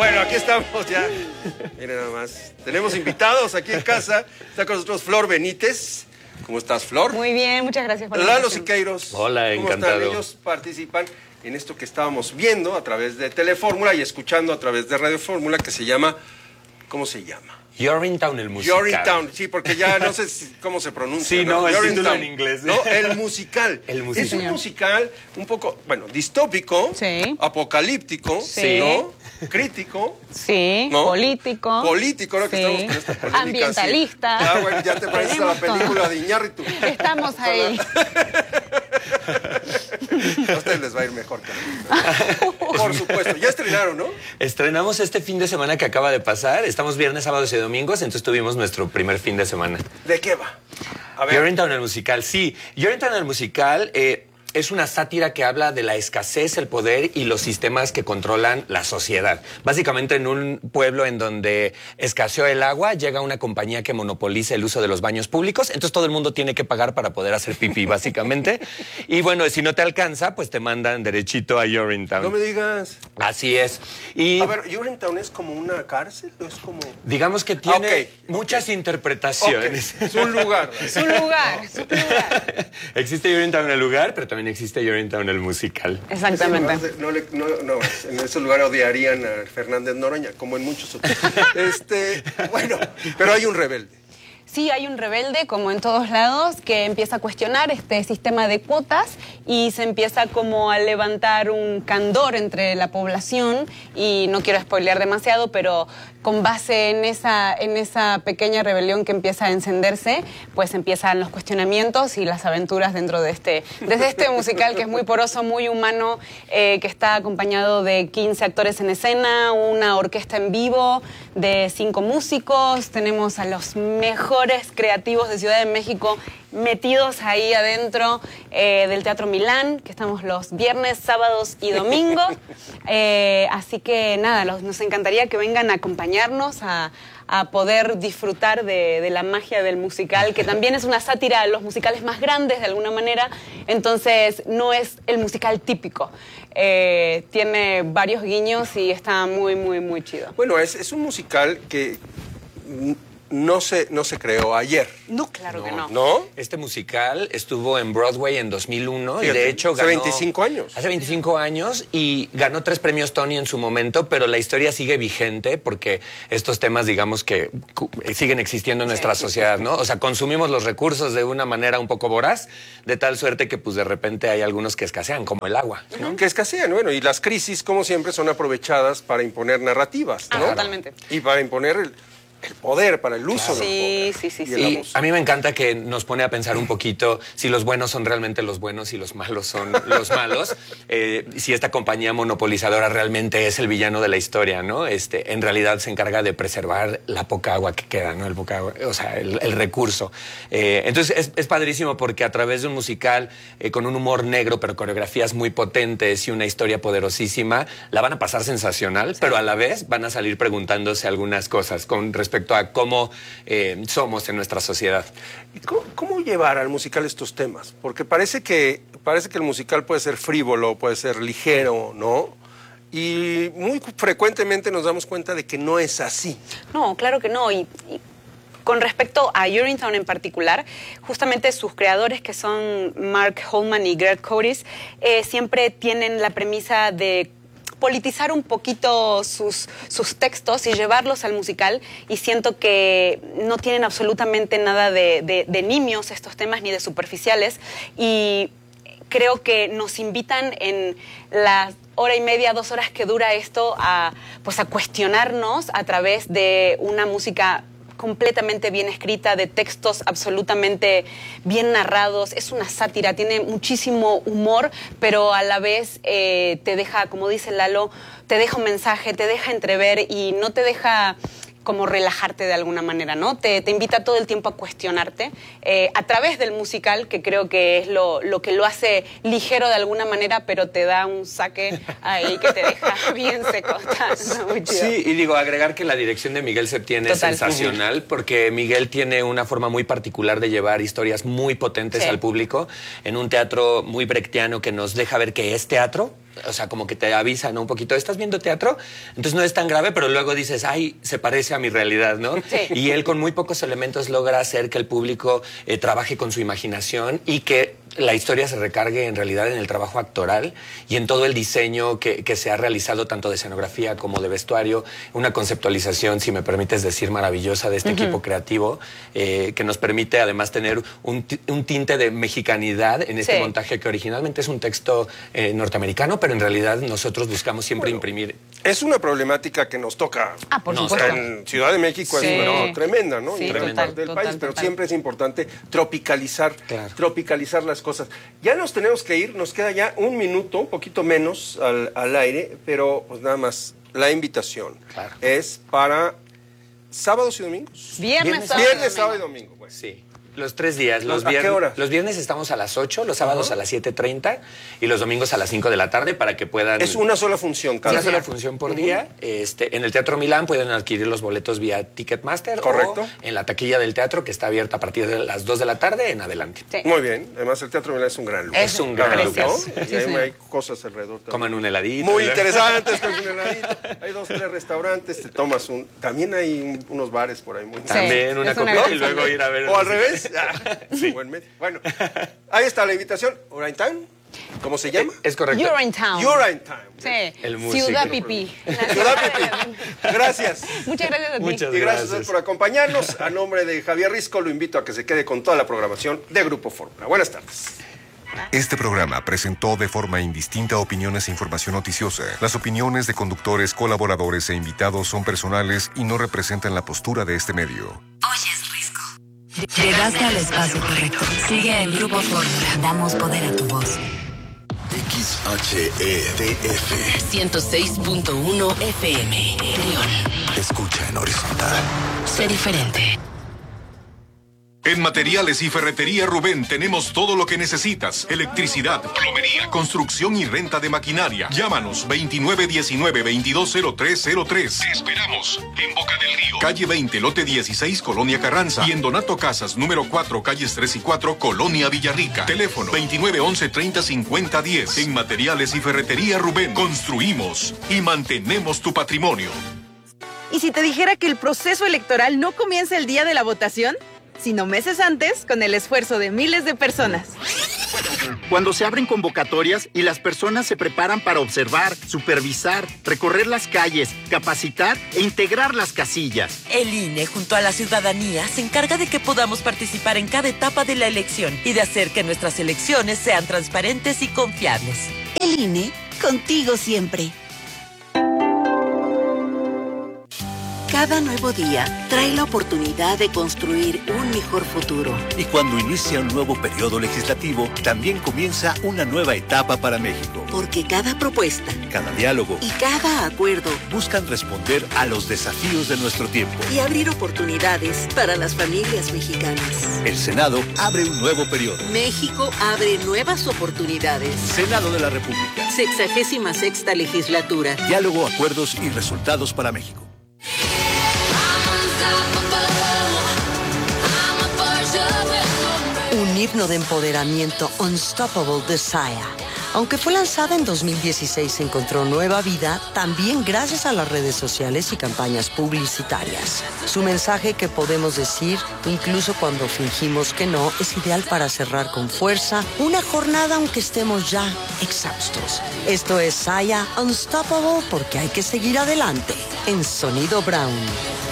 Bueno, aquí estamos ya. Miren nada más. Tenemos invitados aquí en casa. Está con nosotros Flor Benítez. ¿Cómo estás, Flor? Muy bien, muchas gracias por la Lalo invitación. Siqueiros. Hola, ¿Cómo encantado. están? Ellos participan en esto que estábamos viendo a través de Telefórmula y escuchando a través de Radio Fórmula, que se llama... ¿Cómo se llama? Urinetown, el musical. Urinetown, sí, porque ya no sé cómo se pronuncia. Sí, no, el título Urinetown. en inglés. No, el musical. El musical. Es un musical un poco, bueno, distópico, Sí. apocalíptico, Sí. ¿no? Crítico, Sí, ¿no? político. Político, ¿no? Que Sí. estamos con esta polémica. Ambientalista. así. Ah, bueno, ya te pareces a la Tenemos película todo. de Iñárritu. Estamos ahí. A ustedes les va a ir mejor que a mí. Por supuesto. Ya estrenaron, ¿no? Estrenamos este fin de semana que acaba de pasar. Estamos viernes, sábados y domingos, entonces tuvimos nuestro primer fin de semana. ¿De qué va? A ver. Urinetown, el musical, sí. Urinetown, el musical es una sátira que habla de la escasez, el poder y los sistemas que controlan la sociedad. Básicamente en un pueblo en donde escaseó el agua, llega una compañía que monopoliza el uso de los baños públicos, entonces todo el mundo tiene que pagar para poder hacer pipí, básicamente. Y bueno, si no te alcanza, pues te mandan derechito a Urinetown. No me digas. Así es. Y A ver, ¿Urinetown es como una cárcel o es como...? digamos que tiene Ok, muchas Ok, interpretaciones. es un lugar. Es un lugar, es un lugar. Existe Urinetown el lugar, pero también existe Urinetown el musical. Exactamente. No, en ese lugar odiarían a Fernández Noroña, como en muchos otros. Bueno, pero hay un rebelde. Sí, hay un rebelde, como en todos lados, que empieza a cuestionar este sistema de cuotas y se empieza como a levantar un candor entre la población, y no quiero spoilear demasiado, pero con base en esa pequeña rebelión que empieza a encenderse, pues empiezan los cuestionamientos y las aventuras dentro de este musical, que es muy poroso, muy humano, que está acompañado de 15 actores en escena, una orquesta en vivo de 5 músicos. Tenemos a los mejores creativos de Ciudad de México metidos ahí adentro del Teatro Milán, que estamos los viernes, sábados y domingos. Así que nada, nos encantaría que vengan a acompañarnos a poder disfrutar de la magia del musical, que también es una sátira a los musicales más grandes de alguna manera. Entonces no es el musical típico. Tiene varios guiños y está muy, muy, muy chido. Bueno, es un musical que no se creó ayer. No, claro que no. ¿No? Este musical estuvo en Broadway en 2001 y Fíjate, de hecho hace ganó... 25 años. Hace 25 años y ganó 3 premios Tony en su momento, pero la historia sigue vigente porque estos temas, digamos que siguen existiendo en nuestra sociedad, ¿no? O sea, consumimos los recursos de una manera un poco voraz, de tal suerte que pues de repente hay algunos que escasean, como el agua, ¿no? Que escasean, bueno, y las crisis, como siempre, son aprovechadas para imponer narrativas, ¿no? Totalmente. Y para imponer el poder, para el uso del poder. Sí. Y el Y abuso. a mí me encanta que nos pone a pensar un poquito si los buenos son realmente los buenos y los malos son los malos. Si esta compañía monopolizadora realmente es el villano de la historia, ¿no? En realidad se encarga de preservar la poca agua que queda, ¿no? El poca agua, o sea, el recurso. Entonces es padrísimo porque a través de un musical con un humor negro, pero coreografías muy potentes y una historia poderosísima, la van a pasar sensacional, pero a la vez van a salir preguntándose algunas cosas con respecto a cómo somos en nuestra sociedad. ¿Y cómo llevar al musical estos temas? Porque parece que el musical puede ser frívolo, puede ser ligero, ¿no? Y muy frecuentemente nos damos cuenta de que no es así. No, claro que no. Y con respecto a Urinetown en particular, justamente sus creadores, que son Mark Holman y Greg Curtis, siempre tienen la premisa de politizar un poquito sus textos y llevarlos al musical, y siento que no tienen absolutamente nada de nimios estos temas, ni de superficiales, y creo que nos invitan en las hora y media, 2 horas que dura esto a cuestionarnos a través de una música completamente bien escrita, de textos absolutamente bien narrados. Es una sátira, tiene muchísimo humor, pero a la vez te deja, como dice Lalo, te deja un mensaje, te deja entrever y no te deja como relajarte de alguna manera, ¿no? Te invita todo el tiempo a cuestionarte a través del musical, que creo que es lo que lo hace ligero de alguna manera, pero te da un saque ahí que te deja bien seco. Está muy chido. Sí, y digo, agregar que la dirección de Miguel Septién es Total. sensacional, porque Miguel tiene una forma muy particular de llevar historias muy potentes Sí. al público en un teatro muy brechtiano que nos deja ver que es teatro, o sea, como que te avisan, ¿no? Un poquito, ¿estás viendo teatro? Entonces no es tan grave, pero luego dices, ay, se parece a mi realidad, ¿no? Sí. Y él con muy pocos elementos logra hacer que el público trabaje con su imaginación y que la historia se recargue en realidad en el trabajo actoral y en todo el diseño que se ha realizado tanto de escenografía como de vestuario, una conceptualización, si me permites decir, maravillosa de este equipo creativo, que nos permite además tener un tinte de mexicanidad en este montaje que originalmente es un texto norteamericano, pero en realidad nosotros buscamos siempre imprimir. Es una problemática que nos toca. Por No, supuesto. En Ciudad de México es tremenda, ¿no? Sí, En gran total, parte del total, país, pero total. siempre es importante tropicalizar las cosas. Ya nos tenemos que ir, nos queda ya un minuto, un poquito menos al aire, pero pues nada más, la invitación es para sábados y domingos. Viernes, sábado y domingo. Bueno. Sí. Los 3 días. ¿A qué hora? Los viernes estamos a las 8, los sábados a las 7:30 y los domingos a las 5 de la tarde para que puedan... Es una sola función cada Una sola día. función por día. En el Teatro Milán pueden adquirir los boletos vía Ticketmaster. Correcto. O en la taquilla del teatro, que está abierta a partir de las 2 de la tarde en adelante. Sí. Muy bien. Además, el Teatro Milán es un gran lugar. Es un gran lugar. ¿no? Sí, Y ahí hay cosas alrededor también. Coman un heladito. Muy interesantes. Con un heladito. Hay 2, 3 restaurantes, te tomas un... También hay unos bares por ahí muy También una es una copita gran y luego ir a ver... O al revés. Buen medio. Bueno, ahí está la invitación. Urine Time. ¿Cómo se llama? Es correcto. You're in town. Urine Time. Sí. El músico. Ciudad Pipí. Ciudad Pipí. Gracias. Muchas gracias a ti. Muchas Y gracias a gracias. ustedes por acompañarnos. A nombre de Javier Risco, lo invito a que se quede con toda la programación de Grupo Fórmula. Buenas tardes. Este programa presentó de forma indistinta opiniones e información noticiosa. Las opiniones de conductores, colaboradores e invitados son personales y no representan la postura de este medio. Oyes, Risco. Llegaste al espacio correcto. Sigue en Grupo Fórmula. Damos poder a tu voz. XHEDF 106.1 FM. León. Escucha en horizontal. Sé diferente. En Materiales y Ferretería Rubén tenemos todo lo que necesitas. Electricidad, plomería, construcción y renta de maquinaria. Llámanos 2919-220303. Te esperamos en Boca del Río, calle 20, lote 16, Colonia Carranza. Y en Donato Casas, número 4, calles 3 y 4, Colonia Villarrica. Teléfono 2911-305010. En Materiales y Ferretería Rubén construimos y mantenemos tu patrimonio. ¿Y si te dijera que el proceso electoral no comienza el día de la votación, sino meses antes, con el esfuerzo de miles de personas? Cuando se abren convocatorias y las personas se preparan para observar, supervisar, recorrer las calles, capacitar e integrar las casillas. El INE, junto a la ciudadanía, se encarga de que podamos participar en cada etapa de la elección y de hacer que nuestras elecciones sean transparentes y confiables. El INE, contigo siempre. Cada nuevo día trae la oportunidad de construir un mejor futuro. Y cuando inicia un nuevo periodo legislativo, también comienza una nueva etapa para México. Porque cada propuesta, cada diálogo y cada acuerdo buscan responder a los desafíos de nuestro tiempo y abrir oportunidades para las familias mexicanas. El Senado abre un nuevo periodo. México abre nuevas oportunidades. Senado de la República. 66ª legislatura. Diálogo, acuerdos y resultados para México. Un himno de empoderamiento, Unstoppable de Sia. Aunque fue lanzada en 2016, encontró nueva vida también gracias a las redes sociales y campañas publicitarias. Su mensaje, que podemos decir, incluso cuando fingimos que no, es ideal para cerrar con fuerza una jornada aunque estemos ya exhaustos. Esto es Sia Unstoppable, porque hay que seguir adelante en Sonido Brown.